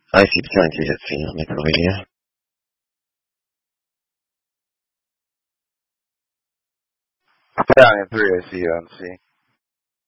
IC between 3 on Microvania. Down in 3, I see you on C.